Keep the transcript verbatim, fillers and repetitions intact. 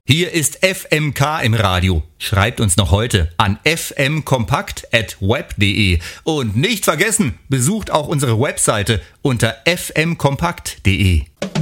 Hier ist F M K im Radio. Schreibt uns noch heute an f m kompakt at web punkt de. Und nicht vergessen, besucht auch unsere Webseite unter f m kompakt punkt de.